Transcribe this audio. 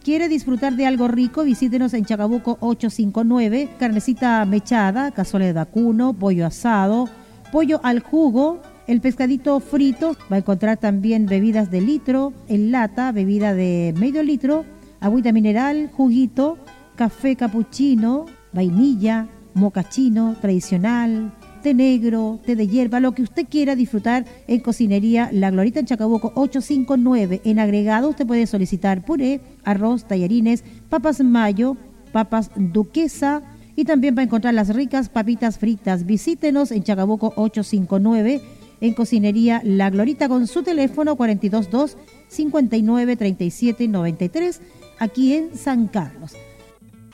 ¿Quiere disfrutar de algo rico? Visítenos en Chacabuco 859, carnecita mechada, cazuela de vacuno, pollo asado, pollo al jugo, el pescadito frito. Va a encontrar también bebidas de litro, en lata, bebida de medio litro, agüita mineral, juguito, café capuchino, vainilla, mocachino tradicional, té negro, té de hierba, lo que usted quiera disfrutar en Cocinería La Glorita en Chacabuco 859. En agregado usted puede solicitar puré, arroz, tallarines, papas mayo, papas duquesa y también va a encontrar las ricas papitas fritas. Visítenos en Chacabuco 859 en Cocinería La Glorita con su teléfono 422 59 37 93 aquí en San Carlos.